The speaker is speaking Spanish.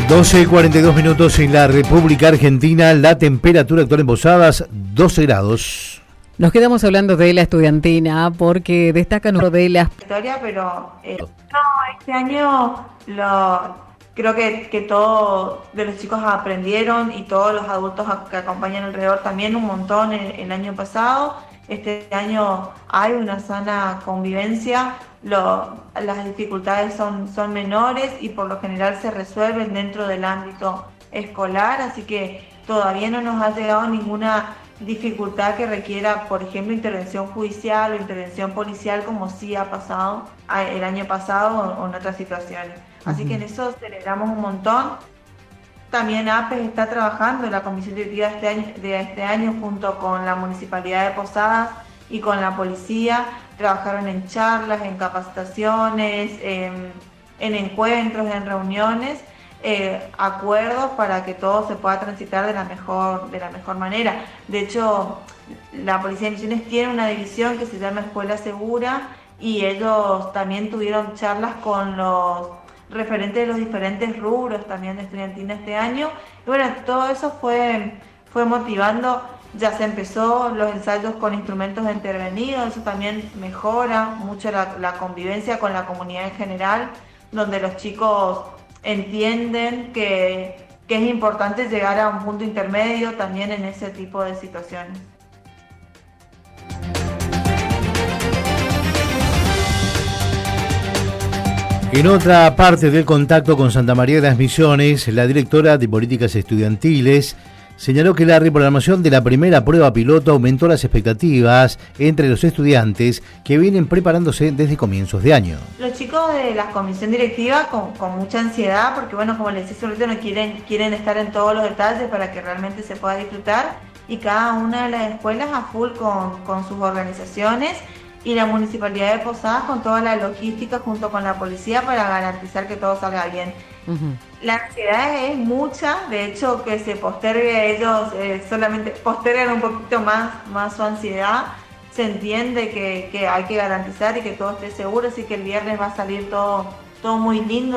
12:42 en la República Argentina, la temperatura actual en Posadas, 12 grados. Nos quedamos hablando de la estudiantina porque destacan uno de las... Pero este año creo que todos de los chicos aprendieron y todos los adultos que acompañan alrededor también un montón el año pasado. Este año hay una sana convivencia, las dificultades son menores y por lo general se resuelven dentro del ámbito escolar, así que todavía no nos ha llegado ninguna dificultad que requiera, por ejemplo, intervención judicial o intervención policial, como sí ha pasado el año pasado o en otras situaciones. Así que en eso celebramos un montón. También APES está trabajando en la comisión directiva de este año junto con la Municipalidad de Posadas y con la policía. Trabajaron en charlas, en capacitaciones, en encuentros, en reuniones, acuerdos para que todo se pueda transitar de la mejor manera. De hecho, la Policía de Misiones tiene una división que se llama Escuela Segura y ellos también tuvieron charlas con los referentes de los diferentes rubros también de estudiantina este año. Y bueno, todo eso fue motivando. Ya se empezó los ensayos con instrumentos intervenidos, eso también mejora mucho la convivencia con la comunidad en general, donde los chicos entienden que es importante llegar a un punto intermedio también en ese tipo de situaciones. En otra parte del contacto con Santa María de las Misiones, la directora de Políticas Estudiantiles señaló que la reprogramación de la primera prueba piloto aumentó las expectativas entre los estudiantes que vienen preparándose desde comienzos de año. Los chicos de la comisión directiva con mucha ansiedad, porque bueno, como les decía ahorita, no quieren estar en todos los detalles para que realmente se pueda disfrutar, y cada una de las escuelas a full con sus organizaciones, y la Municipalidad de Posadas con toda la logística junto con la policía para garantizar que todo salga bien. La ansiedad es mucha, de hecho que se postergue, ellos solamente postergan un poquito más su ansiedad. Se entiende que hay que garantizar y que todo esté seguro, así que el viernes va a salir todo muy lindo.